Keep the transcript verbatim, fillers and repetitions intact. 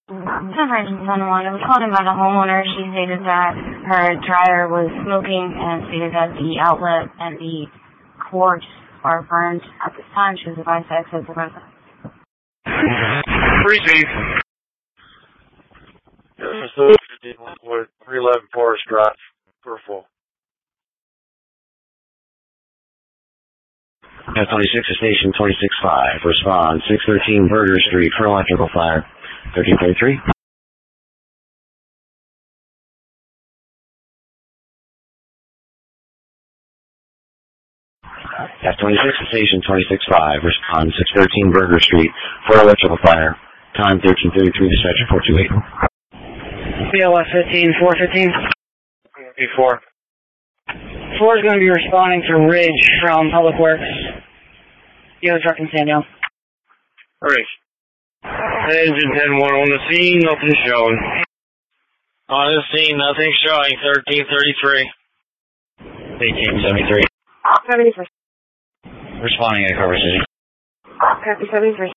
Separation ten one. I was called in by the homeowner. She stated that her dryer was smoking and stated that the outlet and the cords are burned. At this time, she was advised to exit the residence. Receive. This is the fifteen Lakewood, three eleven Forest Drive, Purple. F twenty-six to station twenty-six five. Respond six thirteen Burger Street for electrical fire. thirteen thirty-three. F twenty-six to station twenty-six five. Respond six thirteen Burger Street for electrical fire. Time thirteen thirty-three. Dispatcher four two eight. B L S fifteen, four fifteen. Before. four is going to be responding to Ridge from Public Works. Yellow truck in Sandown. Ridge. Engine ten one on the scene, nothing showing. On the scene, nothing showing. thirteen thirty-three. eighteen seventy-three. seventy-three. Responding at Carver City. Copy seventy-three.